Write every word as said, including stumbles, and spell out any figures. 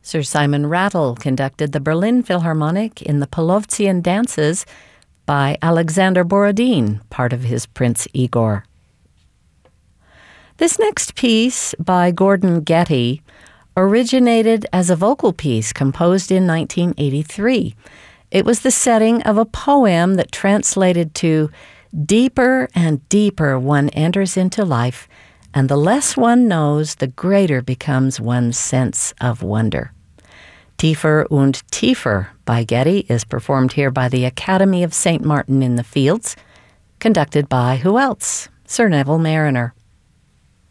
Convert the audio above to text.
Sir Simon Rattle conducted the Berlin Philharmonic in the Polovtsian Dances by Alexander Borodin, part of his Prince Igor. This next piece by Gordon Getty originated as a vocal piece composed in nineteen eighty-three. It was the setting of a poem that translated to "Deeper and deeper one enters into life, and the less one knows, the greater becomes one's sense of wonder." Tiefer und Tiefer by Getty is performed here by the Academy of Saint Martin in the Fields, conducted by who else? Sir Neville Marriner.